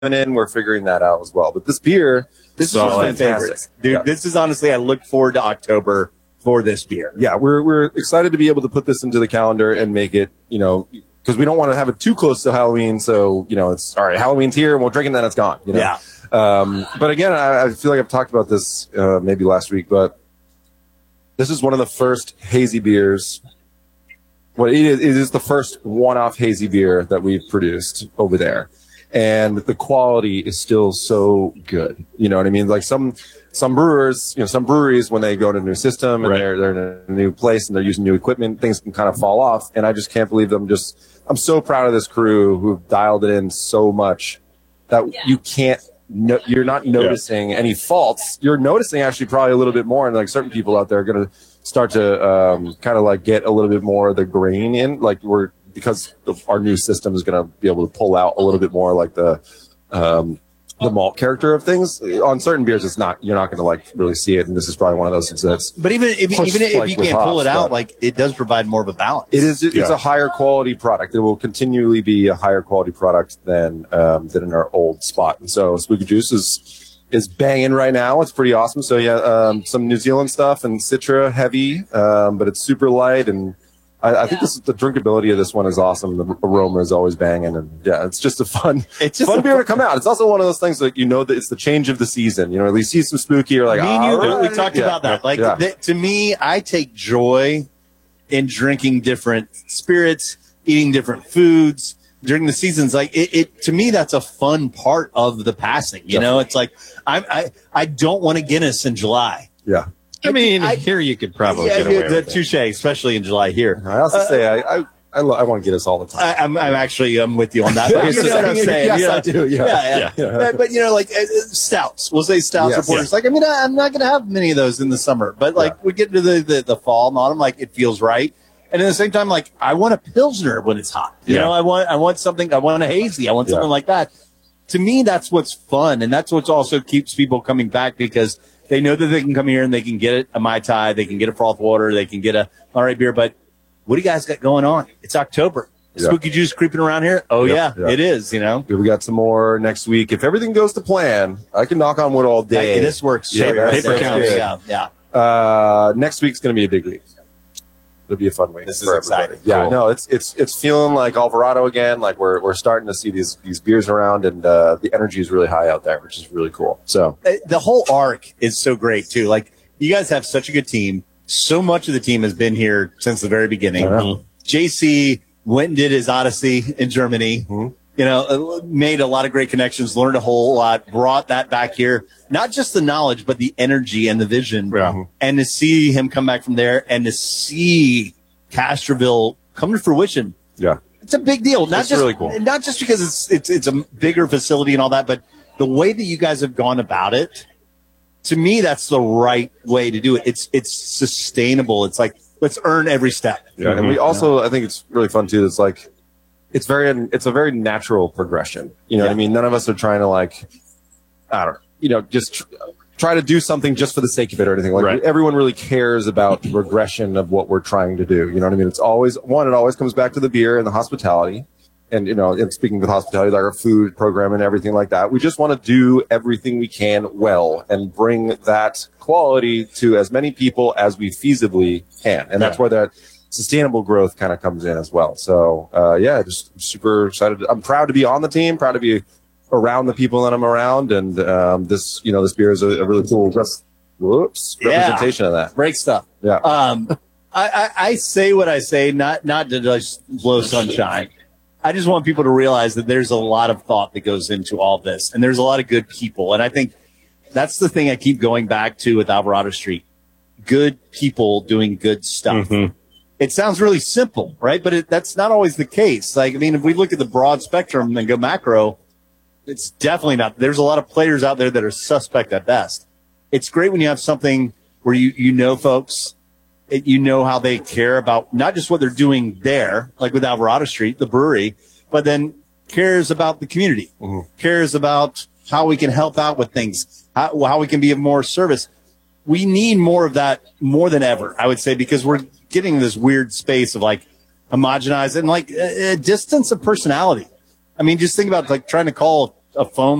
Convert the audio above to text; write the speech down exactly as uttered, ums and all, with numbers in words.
in, we're figuring that out as well. But this beer, this so is my fantastic. Dude, yeah. This is honestly, I look forward to October for this beer. Yeah, we're we're excited to be able to put this into the calendar and make it, you know, because we don't want to have it too close to Halloween. So, you know, it's all right, Halloween's here and we'll drink it and then it's gone. You know? Yeah. Um, but again, I, I feel like I've talked about this uh, maybe last week, but this is one of the first hazy beers. Well, it is, it is the first one-off hazy beer that we've produced over there. And the quality is still so good. You know what I mean? Like some some brewers, you know, some breweries, when they go to a new system and right. they're, they're in a new place and they're using new equipment, things can kind of fall off. And I just can't believe them. Just, I'm so proud of this crew who've dialed it in so much that yeah. you can't, no, you're not noticing yeah. any faults. You're noticing actually probably a little bit more. And like certain people out there are going to start to um, kind of like get a little bit more of the grain in. Like we're, because our new system is going to be able to pull out a little bit more like the um, the malt character of things. On certain beers, it's not, you're not going to like really see it, and this is probably one of those things that's. But even if, pushed, even if like, you can't hops, pull it out, like it does provide more of a balance. It is. It's yeah. a higher quality product. It will continually be a higher quality product than um, than in our old spot. And so Spooky Juice is is banging right now. It's pretty awesome. So yeah, um, some New Zealand stuff and Citra heavy, um, but it's super light and. I, I yeah. think this is, the drinkability of this one is awesome. The aroma is always banging, and yeah, it's just a fun, it's just fun beer to come out. It's also one of those things that you know that it's the change of the season. You know, you see some spooky, you're like, me and you, right. we talked yeah. about that. Like yeah. th- to me, I take joy in drinking different spirits, eating different foods during the seasons. Like it, it to me, that's a fun part of the passing. You Definitely. know, it's like I, I, I don't want a Guinness in July. Yeah. I mean, I, here you could probably yeah, get away the, with the touche, especially in July here. I also uh, say I I, I, lo- I want to get us all the time. I, I'm, I'm actually I'm with you on that. But you know what I'm saying? Yes, you know, I do. Yeah, yeah, yeah. yeah. yeah. But, but you know, like uh, stouts, we'll say stouts yes, reporters. yeah. Like I mean, I, I'm not going to have many of those in the summer, but like yeah. we get into the, the the fall and autumn, like it feels right. And at the same time, like I want a pilsner when it's hot. You yeah. know, I want I want something. I want a hazy. I want something yeah. like that. To me, that's what's fun, and that's what also keeps people coming back because. They know that they can come here and they can get it, a Mai Tai, they can get a froth water, they can get a all right beer. But what do you guys got going on? It's October. Yeah. Spooky Juice creeping around here? Oh, yep, yeah, yeah, it is, you know. We got some more next week. If everything goes to plan, I can knock on wood all day. Hey, this works. Yeah, right paper counts. Yeah, yeah. Uh, next week's going to be a big week. It'll be a fun week. This for is exciting. Everybody. Yeah, cool. no, it's it's it's feeling like Alvarado again. Like we're we're starting to see these these beers around, and uh, the energy is really high out there, which is really cool. So the whole arc is so great too. Like you guys have such a good team. So much of the team has been here since the very beginning. Mm-hmm. J C went and did his Odyssey in Germany. Mm-hmm. You know, made a lot of great connections, learned a whole lot, brought that back here. Not just the knowledge, but the energy and the vision. Yeah. And to see him come back from there and to see Castroville come to fruition. Yeah. It's a big deal. Not it's just, really cool. Not just because it's, it's, it's a bigger facility and all that, but the way that you guys have gone about it, to me, that's the right way to do it. It's, it's sustainable. It's like, let's earn every step. Yeah. Mm-hmm. And we also, I think it's really fun too. It's like, it's very, it's a very natural progression. You know yeah. what I mean? None of us are trying to like, I don't know, you know, just tr- try to do something just for the sake of it or anything. Like right. everyone really cares about the progression of what we're trying to do. You know what I mean? It's always, one, it always comes back to the beer and the hospitality. And, you know, and speaking with hospitality, like our food program and everything like that, we just want to do everything we can well and bring that quality to as many people as we feasibly can. And that's yeah. where that sustainable growth kind of comes in as well. So, uh, yeah, just super excited. I'm proud to be on the team, proud to be around the people that I'm around. And, um, this, you know, this beer is a, a really cool rest, whoops, representation yeah. of that. Great stuff. Yeah. Um, I, I, I say what I say, not, not to just blow sunshine. I just want people to realize that there's a lot of thought that goes into all this, and there's a lot of good people. And I think that's the thing I keep going back to with Alvarado Street. Good people doing good stuff. Mm-hmm. It sounds really simple, right? But it, that's not always the case. Like, I mean, if we look at the broad spectrum and go macro, it's definitely not. There's a lot of players out there that are suspect at best. It's great when you have something where you, you know folks, it, you know how they care about not just what they're doing there, like with Alvarado Street, the brewery, but then cares about the community, mm-hmm. cares about how we can help out with things, how, how we can be of more service. We need more of that more than ever, I would say, because we're getting this weird space of like homogenized and like a, a distance of personality. I mean, just think about like trying to call a foam